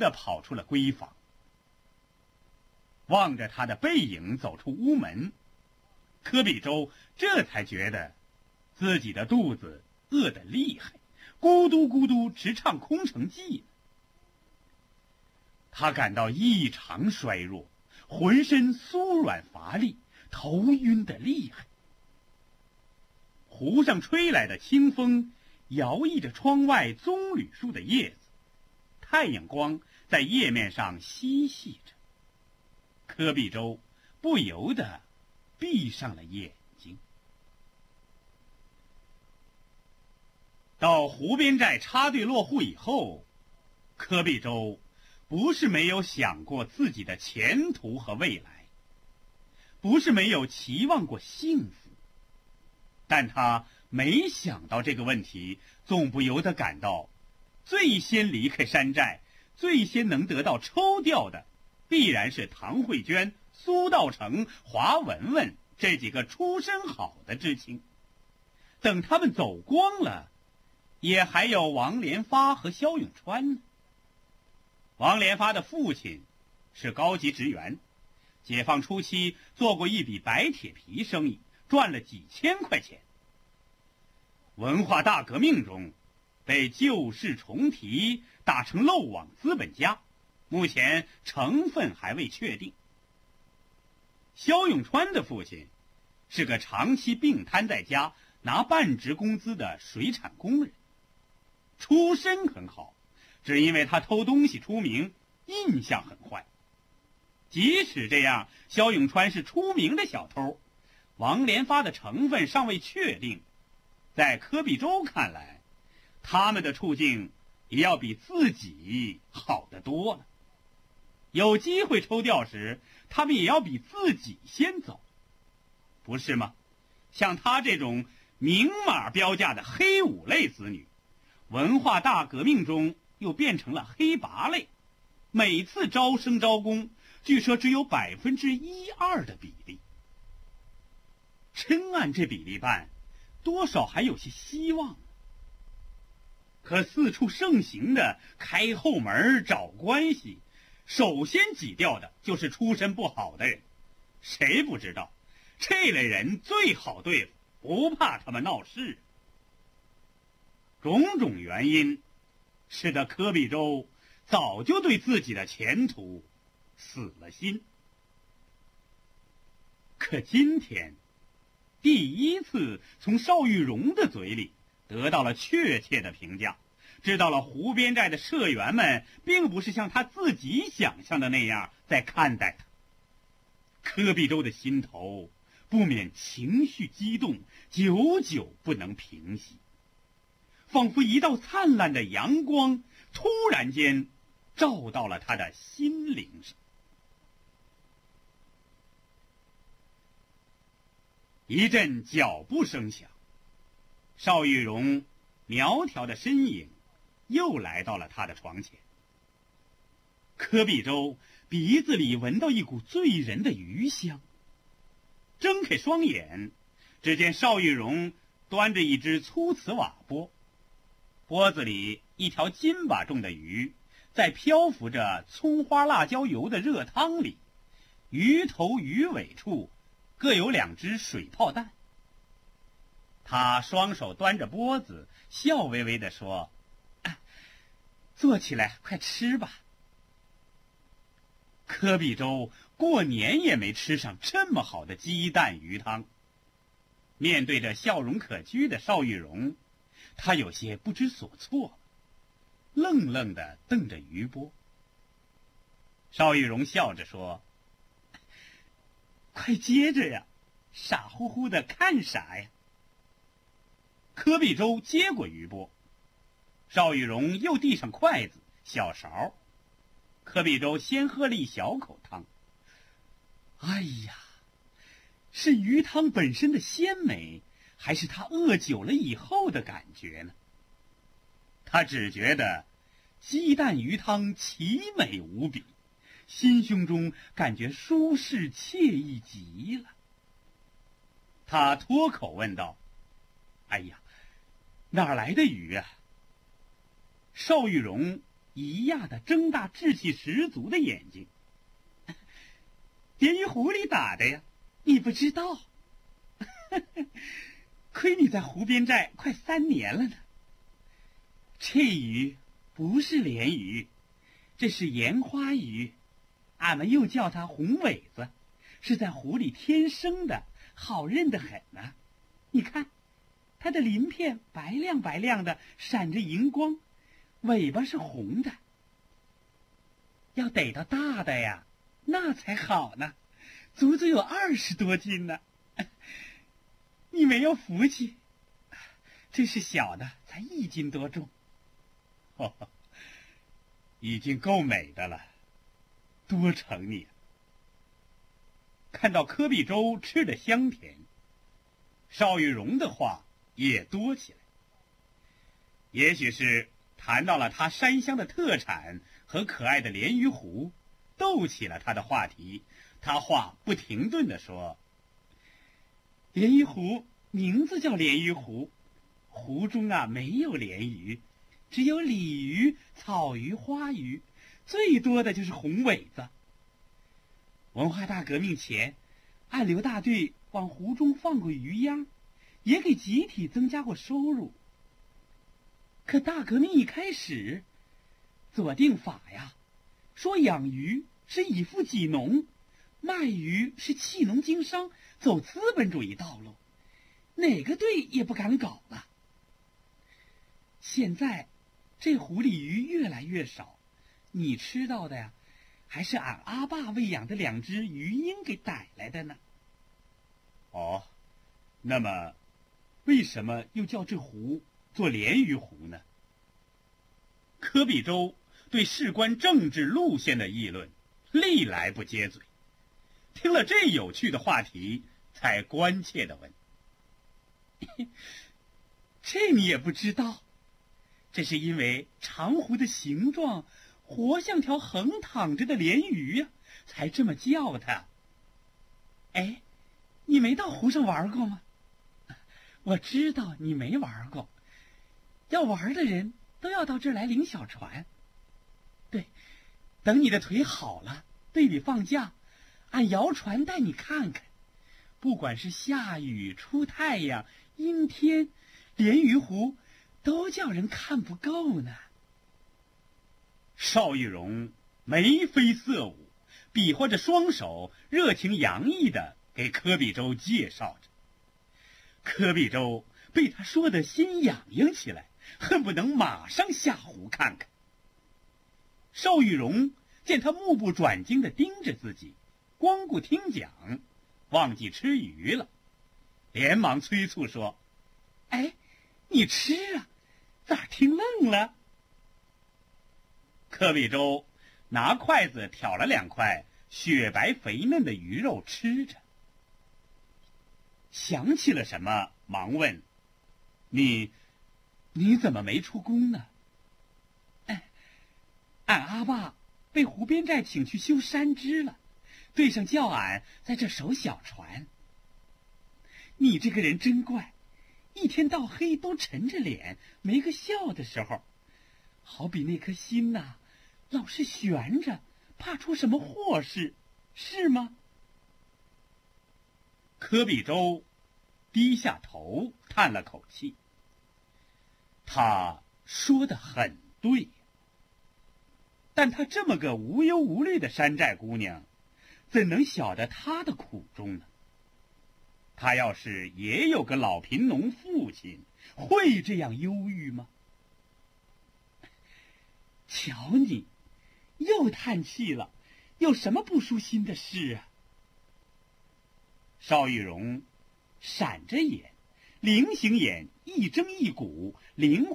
地跑出了闺房。望着他的背影走出屋门，柯比州这才觉得自己的肚子饿得厉害，咕嘟咕嘟直唱空城计了。他感到异常衰弱，浑身酥软乏力，头晕得厉害。湖上吹来的清风摇曳着窗外棕榈树的叶子，太阳光在叶面上嬉戏着。柯比州不由得闭上了眼睛。到湖边寨插队落户以后，柯比州不是没有想过自己的前途和未来，不是没有期望过幸福，但他没想到这个问题，总不由得感到最先离开山寨，最先能得到抽调的必然是唐慧娟、苏道成、华文文这几个出身好的知青。等他们走光了，也还有王连发和萧永川呢。王连发的父亲是高级职员，解放初期做过一笔白铁皮生意，赚了几千块钱。文化大革命中被旧事重提，打成漏网资本家，目前成分还未确定。萧永川的父亲是个长期病瘫在家拿半职工资的水产工人，出身很好，只因为他偷东西出名，印象很坏。即使这样，萧永川是出名的小偷，王连发的成分尚未确定。在柯比州看来，他们的处境也要比自己好得多了。有机会抽调时，他们也要比自己先走，不是吗？像他这种明码标价的黑五类子女，文化大革命中又变成了黑八类，每次招生招工，据说只有1%-2%的比例。真按这比例办，多少还有些希望。可四处盛行的开后门找关系，首先挤掉的就是出身不好的人。谁不知道这类人最好对付，不怕他们闹事。种种原因使得柯比州早就对自己的前途死了心。可今天第一次从邵玉荣的嘴里得到了确切的评价，知道了湖边寨的社员们并不是像他自己想象的那样在看待他。柯比州的心头不免情绪激动，久久不能平息，仿佛一道灿烂的阳光突然间照到了他的心灵上。一阵脚步声响，邵玉荣苗条的身影又来到了他的床前。柯比州鼻子里闻到一股醉人的鱼香，睁开双眼，只见邵玉荣端着一只粗瓷瓦钵，钵子里一条金把重的鱼在漂浮着葱花辣椒油的热汤里，鱼头鱼尾处各有2只水泡蛋。他双手端着钵子，笑微微地说：“坐起来，快吃吧。”柯比州过年也没吃上这么好的鸡蛋鱼汤。面对着笑容可掬的邵玉荣，他有些不知所措，愣愣地瞪着鱼钵。邵玉荣笑着说：“快接着呀，傻乎乎的看啥呀？”柯比州接过鱼钵，邵玉荣又递上筷子、小勺。柯比州先喝了一小口汤。哎呀，是鱼汤本身的鲜美，还是他饿久了以后的感觉呢？他只觉得鸡蛋鱼汤奇美无比，心胸中感觉舒适惬意极了。他脱口问道：“哎呀，哪儿来的鱼啊？”邵玉荣一样的睁大志气十足的眼睛。鲢鱼湖里打的呀，你不知道？亏你在湖边寨快3年了呢。这鱼不是鲢鱼，这是盐花鱼，俺们又叫它红尾子，是在湖里天生的，好认得很呢。你看，它的鳞片白亮白亮的，闪着银光，尾巴是红的。要逮到大的呀，那才好呢，足足有20多斤呢。你没有福气，这是小的，才1斤多重。 已经够美的了，多成你。 看到柯必洲吃得香甜，邵玉荣的话也多起来。也许是谈到了他山乡的特产和可爱的鲢鱼湖，逗起了他的话题。他话不停顿地说：鲢鱼湖名字叫鲢鱼湖，湖中没有鲢鱼，只有鲤鱼、草鱼、花鱼，最多的就是红尾子。文化大革命前，暗流大队往湖中放过鱼秧，也给集体增加过收入。可大革命一开始，左定法呀，说养鱼是以富济农，卖鱼是弃农经商，走资本主义道路，哪个队也不敢搞了。现在这湖里鱼越来越少，你吃到的呀，还是俺阿爸喂养的2只鱼鹰给逮来的呢。 哦，那么为什么又叫这湖做鲢鱼湖呢？ 柯必洲对事关政治路线的议论历来不接嘴，听了这有趣的话题，才关切地问：这你也不知道？这是因为长湖的形状活像条横躺着的鲢鱼呀，才这么叫它。哎，你没到湖上玩过吗？我知道你没玩过，要玩的人都要到这儿来领小船。对，等你的腿好了，队里放假，俺摇船带你看看。不管是下雨、出太阳、阴天，鲢鱼湖都叫人看不够呢。邵玉荣眉飞色舞，比划着双手，热情洋溢地给柯必洲介绍着。柯必洲被他说得心痒痒起来，恨不能马上下湖看看。邵玉荣见他目不转睛地盯着自己，光顾听讲，忘记吃鱼了，连忙催促说：哎，你吃啊，咋听愣了？柯必洲拿筷子挑了2块雪白肥嫩的鱼肉吃着，想起了什么，忙问：你怎么没出宫呢？俺阿爸被湖边寨请去修山支了，队上叫俺在这守小船。你这个人真怪，一天到黑都沉着脸，没个笑的时候，好比那颗心呐，老是悬着，怕出什么祸事，是吗？柯必洲低下头叹了口气，他说得很对，但她这么个无忧无虑的山寨姑娘，怎能晓得她的苦衷呢？她要是也有个老贫农父亲，会这样忧郁吗？瞧你，又叹气了，有什么不舒心的事啊？邵玉荣闪着眼，菱形眼一睁一鼓，灵